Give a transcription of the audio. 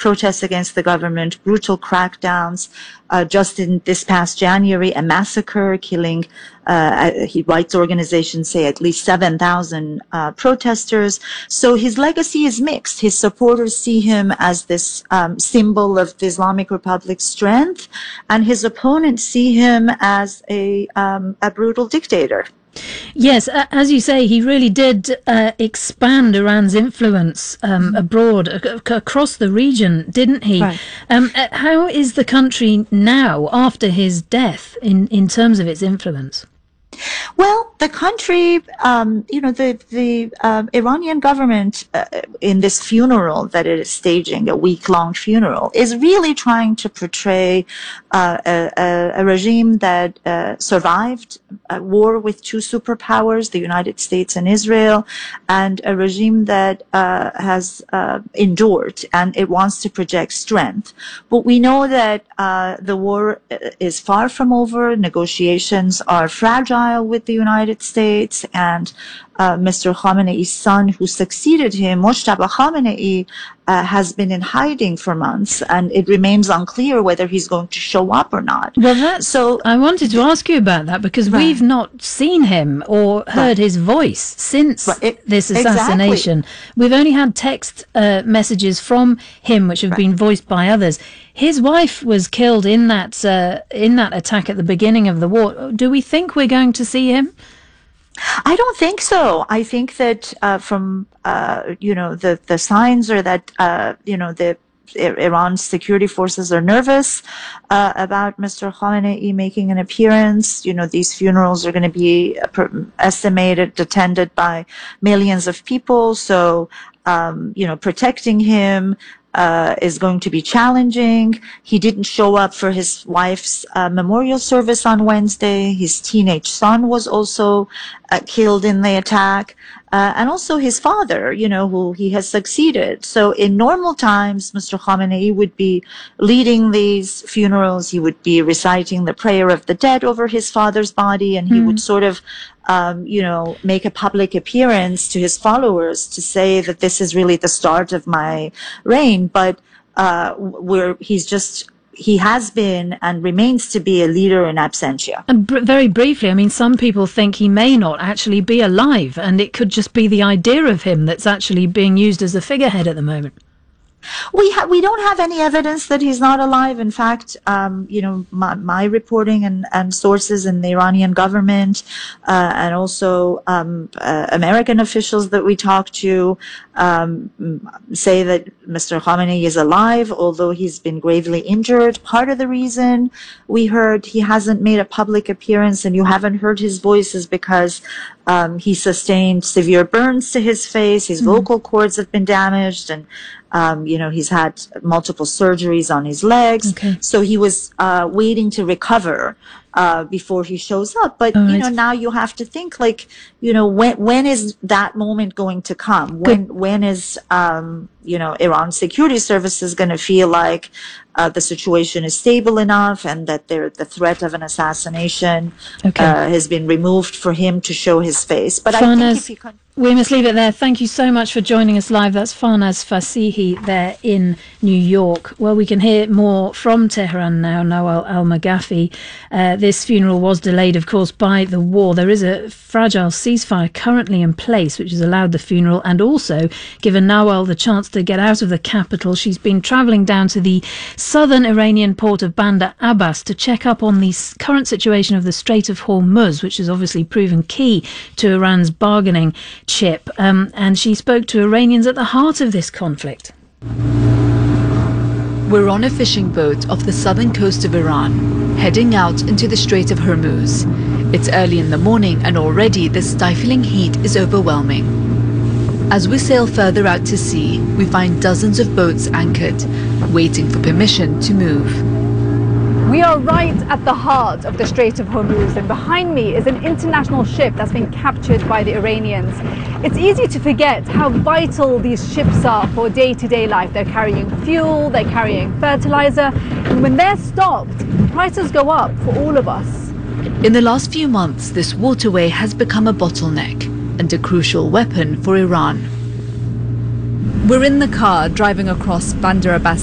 protests against the government, brutal crackdowns. Just in this past January, a massacre killing, rights organizations say, at least 7,000 protesters. So his legacy is mixed. His supporters see him as this symbol of the Islamic Republic's strength, and his opponents see him as a brutal dictator. Yes, as you say, he really did expand Iran's influence abroad, across the region, didn't he? Right. How is the country now, after his death, in terms of its influence? Well, the country, the Iranian government in this funeral that it is staging, a week-long funeral, is really trying to portray a regime that survived a war with two superpowers, the United States and Israel, and a regime that has endured, and it wants to project strength. But we know that the war is far from over. Negotiations are fragile with the United States, and Mr. Khamenei's son, who succeeded him, Mojtaba Khamenei, has been in hiding for months, and it remains unclear whether he's going to show up or not. Well, I wanted to ask you about that, because we've not seen him or heard his voice since this assassination. Exactly. We've only had text messages from him, which have been voiced by others. His wife was killed in that attack at the beginning of the war. Do we think we're going to see him? I don't think so. I think that from the signs are that the Iran's security forces are nervous about Mr. Khamenei making an appearance. These funerals are going to be attended by millions of people. So, protecting him is going to be challenging. He didn't show up for his wife's memorial service on Wednesday. His teenage son was also killed in the attack. And also his father, who he has succeeded. So in normal times, Mr. Khamenei would be leading these funerals. He would be reciting the prayer of the dead over his father's body, and he would sort of, make a public appearance to his followers to say that this is really the start of my reign. But he has been and remains to be a leader in absentia. And very briefly, I mean, some people think he may not actually be alive, and it could just be the idea of him that's actually being used as a figurehead at the moment. We don't have any evidence that he's not alive. In fact, my reporting and sources in the Iranian government, and also American officials that we talk to, say that Mr. Khamenei is alive, although he's been gravely injured. Part of the reason we heard he hasn't made a public appearance and you haven't heard his voice is because he sustained severe burns to his face. His vocal cords have been damaged, and he's had multiple surgeries on his legs. Okay. So he was waiting to recover before he shows up. But, now you have to think, when is that moment going to come? When is, Iran's security services going to feel like the situation is stable enough and that the threat of an assassination has been removed for him to show his face? But I think if he we must leave it there. Thank you so much for joining us live. That's Farnaz Fasihi there in New York. Well, we can hear more from Tehran now, Nawal al-Maghafi. This funeral was delayed, of course, by the war. There is a fragile ceasefire currently in place, which has allowed the funeral and also given Nawal the chance to get out of the capital. She's been travelling down to the southern Iranian port of Bandar Abbas to check up on the current situation of the Strait of Hormuz, which has obviously proven key to Iran's bargaining chip, and she spoke to Iranians at the heart of this conflict. We're on a fishing boat off the southern coast of Iran, heading out into the Strait of Hormuz. It's early in the morning and already the stifling heat is overwhelming. As we sail further out to sea, we find dozens of boats anchored, waiting for permission to move. We are right at the heart of the Strait of Hormuz, and behind me is an international ship that's been captured by the Iranians. It's easy to forget how vital these ships are for day-to-day life. They're carrying fuel, they're carrying fertilizer, and when they're stopped, prices go up for all of us. In the last few months, this waterway has become a bottleneck and a crucial weapon for Iran. We're in the car driving across Bandar Abbas